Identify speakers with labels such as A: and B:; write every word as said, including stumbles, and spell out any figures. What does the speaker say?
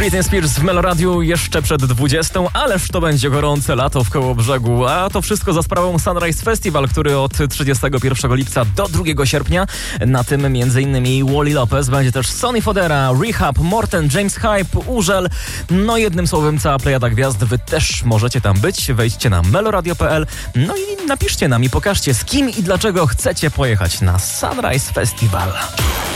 A: Britney Spears w Meloradiu jeszcze przed dwudziestą, ależ to będzie gorące lato w Kołobrzegu. A to wszystko za sprawą Sunrise Festival, który od trzydziestego pierwszego lipca do drugiego sierpnia. Na tym m.in. Wally Lopez, będzie też Sonny Fodera, Rehab, Morten, James Hype, Urzel. No jednym słowem cała plejada gwiazd. Wy też możecie tam być. Wejdźcie na meloradio kropka p l. No i napiszcie nam i pokażcie, z kim i dlaczego chcecie pojechać na Sunrise Festival.